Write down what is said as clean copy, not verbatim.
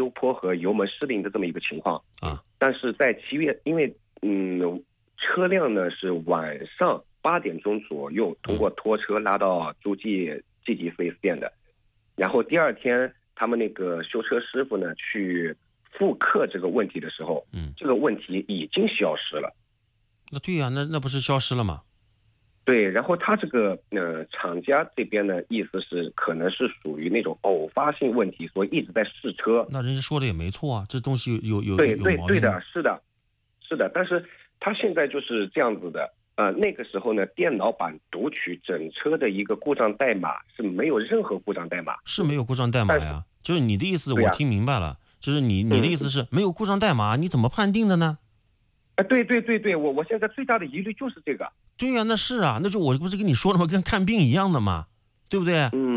油坡和油门失灵的这么一个情况啊。 但是在7月，因为车辆呢是晚上8点钟左右通过拖车拉到诸暨季集4S店的，然后第二天他们那个修车师傅呢去复刻这个问题的时候，这个问题已经消失了。 那对呀，那不是消失了吗？ 对，然后他这个厂家这边呢，意思是可能是属于那种偶发性问题，所以一直在试车。 那人家说的也没错啊，这东西有对毛病的，是的，但是他现在就是这样子的。那个时候呢，电脑版读取整车的一个故障代码是没有任何故障代码， 是没有故障代码呀。就是你的意思，我听明白了，就是你的意思是没有故障代码，你怎么判定的呢？ 对，我现在最大的疑虑就是这个。 对呀，那是啊，那就我不是跟你说了吗？跟看病一样的嘛，对不对？